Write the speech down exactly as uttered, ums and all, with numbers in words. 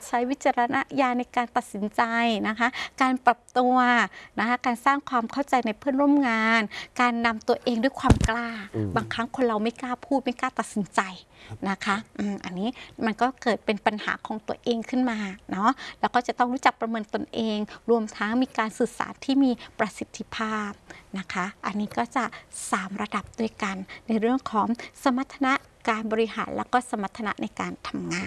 ใช้วิจารณญาณในการตัดสินใจนะคะการปรับตัวนะคะการสร้างความเข้าใจในเพื่อนร่วมงานการนำตัวเองด้วยความกล้าบางครั้งคนเราไม่กล้าพูดไม่กล้าตัดสินใจนะคะอันนี้มันก็เกิดเป็นปัญหาของตัวเองขึ้นมาเนาะแล้วก็จะต้องรู้จักประเมินตนเองรวมทั้งมีการสื่อสารที่มีประสิทธิภาพนะคะอันนี้ก็จะสามระดับด้วยกันในเรื่องของสมรรถนะการบริหารแล้วก็สมรรถนะในการทำงาน